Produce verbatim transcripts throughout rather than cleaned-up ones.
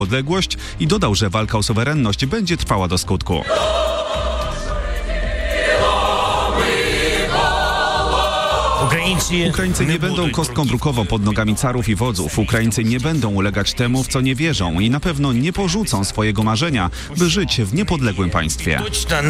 podległość i dodał, że walka o suwerenność będzie trwała do skutku. Ukraińcy nie będą kostką drukową pod nogami carów i wodzów. Ukraińcy nie będą ulegać temu, w co nie wierzą i na pewno nie porzucą swojego marzenia, by żyć w niepodległym państwie.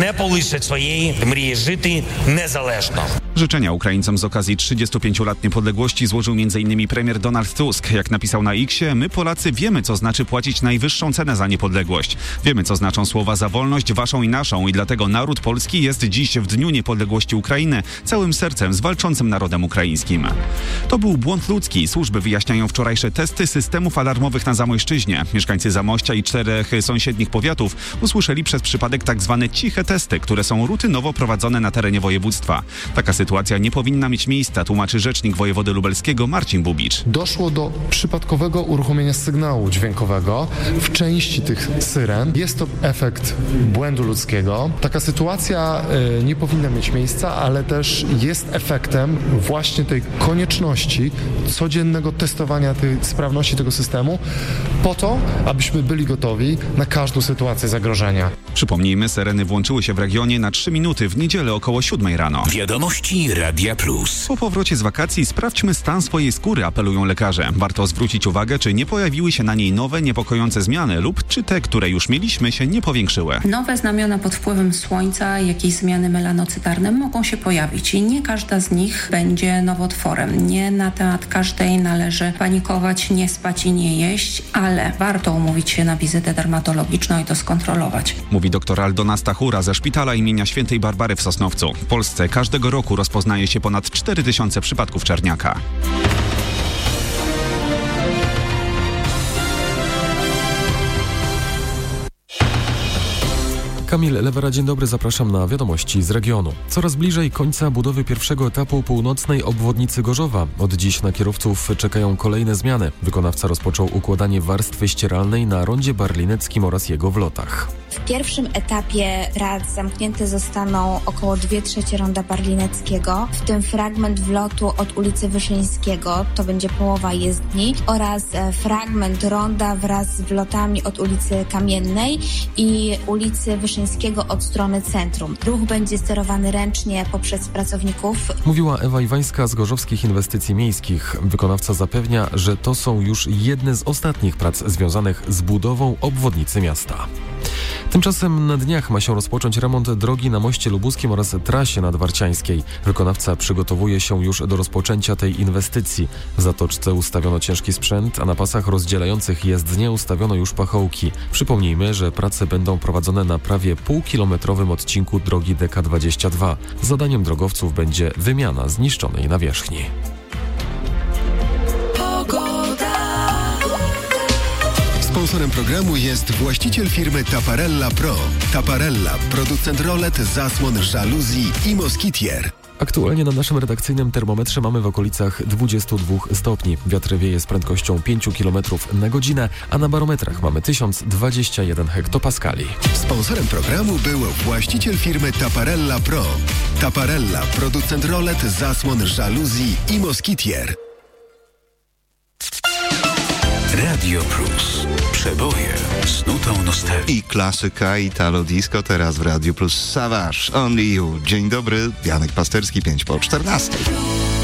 Życzenia Ukraińcom z okazji trzydziestu pięciu lat niepodległości złożył między innymi premier Donald Tusk. Jak napisał na Xie, my Polacy wiemy, co znaczy płacić najwyższą cenę za niepodległość. Wiemy, co znaczą słowa za wolność waszą i naszą i dlatego naród polski jest dziś w Dniu Niepodległości Ukrainy całym sercem z walczącym narodem ukraińskim. To był błąd ludzki. Służby wyjaśniają wczorajsze testy systemów alarmowych na Zamojszczyźnie. Mieszkańcy Zamościa i czterech sąsiednich powiatów usłyszeli przez przypadek tak zwane ciche testy, które są rutynowo prowadzone na terenie województwa. Taka sytuacja nie powinna mieć miejsca, tłumaczy rzecznik wojewody lubelskiego Marcin Bubicz. Doszło do przypadkowego uruchomienia sygnału dźwiękowego w części tych syren. Jest to efekt błędu ludzkiego. Taka sytuacja y, nie powinna mieć miejsca, ale też jest efektem właśnie tej konieczności codziennego testowania tej sprawności tego systemu po to, abyśmy byli gotowi na każdą sytuację zagrożenia. Przypomnijmy, syreny włączyły się w regionie na trzy minuty w niedzielę około siódmej rano. Wiadomości Radia Plus. Po powrocie z wakacji sprawdźmy stan swojej skóry, apelują lekarze. Warto zwrócić uwagę, czy nie pojawiły się na niej nowe, niepokojące zmiany lub czy te, które już mieliśmy, się nie powiększyły. Nowe znamiona pod wpływem słońca, jakieś zmiany melanocytarne mogą się pojawić i nie każda z nich będzie nowotworem. Nie na temat każdej należy panikować, nie spać i nie jeść, ale warto umówić się na wizytę dermatologiczną i to skontrolować. Mówi dr Aldona Stachura ze Szpitala imienia Świętej Barbary w Sosnowcu. W Polsce każdego roku rozpoznaje się ponad cztery tysiące przypadków czerniaka. Kamil Lewera, dzień dobry, zapraszam na wiadomości z regionu. Coraz bliżej końca budowy pierwszego etapu północnej obwodnicy Gorzowa. Od dziś na kierowców czekają kolejne zmiany. Wykonawca rozpoczął układanie warstwy ścieralnej na rondzie barlineckim oraz jego wlotach. W pierwszym etapie prac zamknięte zostaną około dwie trzecie ronda barlineckiego, w tym fragment wlotu od ulicy Wyszyńskiego, to będzie połowa jezdni, oraz fragment ronda wraz z wlotami od ulicy Kamiennej i ulicy Wyszyńskiego od strony centrum. Ruch będzie sterowany ręcznie poprzez pracowników. Mówiła Ewa Iwańska z Gorzowskich Inwestycji Miejskich. Wykonawca zapewnia, że to są już jedne z ostatnich prac związanych z budową obwodnicy miasta. Tymczasem na dniach ma się rozpocząć remont drogi na moście lubuskim oraz trasie nadwarciańskiej. Wykonawca przygotowuje się już do rozpoczęcia tej inwestycji. W zatoczce ustawiono ciężki sprzęt, a na pasach rozdzielających jezdnie ustawiono już pachołki. Przypomnijmy, że prace będą prowadzone na prawie półkilometrowym odcinku drogi D K dwadzieścia dwa. Zadaniem drogowców będzie wymiana zniszczonej nawierzchni. Sponsorem programu jest właściciel firmy Taparella Pro. Taparella, producent rolet, zasłon, żaluzji i moskitier. Aktualnie na naszym redakcyjnym termometrze mamy w okolicach dwudziestu dwóch stopni. Wiatr wieje z prędkością pięć kilometrów na godzinę, a na barometrach mamy tysiąc dwadzieścia jeden hektopaskali. Sponsorem programu był właściciel firmy Taparella Pro. Taparella, producent rolet, zasłon, żaluzji i moskitier. Radio Plus. Przeboje z nutą nostalgii. I klasyka Italo Disco teraz w Radio Plus. Savage, Only You. Dzień dobry, Janek Pasterski, pięć po czternastej.